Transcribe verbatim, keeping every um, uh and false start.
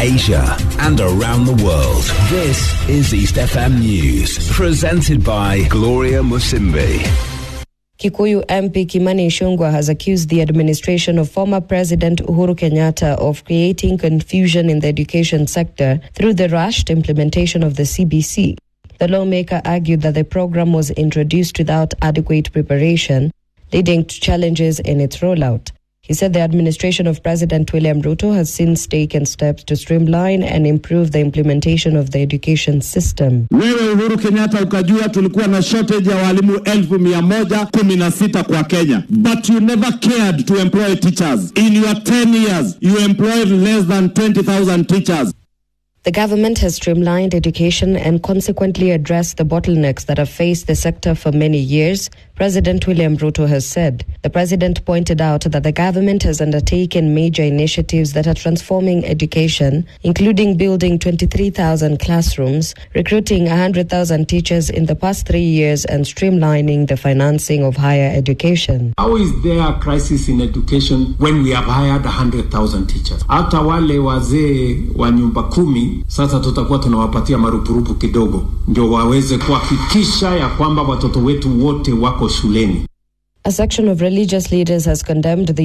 Asia, and around the world. This is East F M News, presented by Gloria Musimbi. Kikuyu M P Kimani Ichung'wah has accused the administration of former President Uhuru Kenyatta of creating confusion in the education sector through the rushed implementation of the C B C. The lawmaker argued that the program was introduced without adequate preparation, leading to challenges in its rollout. He said the administration of President William Ruto has since taken steps to streamline and improve the implementation of the education system. Wewe Uhuru Kenyatta ukajua tulikuwa na shortage ya walimu elfu mia moja kumi na sita kwa Kenya. But you never cared to employ teachers. In your ten years, you employed less than twenty thousand teachers. The government has streamlined education and consequently addressed the bottlenecks that have faced the sector for many years, President William Ruto has said. The president pointed out that the government has undertaken major initiatives that are transforming education, including building twenty-three thousand classrooms, recruiting one hundred thousand teachers in the past three years, and streamlining the financing of higher education. How is there a crisis in education when we have hired one hundred thousand teachers? Hata wale wazee wa nyumba kumi, sasa tutakuwa tunawapatia marupurupu kidogo ndio waweze kuhakikisha ya kwamba watoto wetu wote wako shuleni. A section of religious leaders has condemned the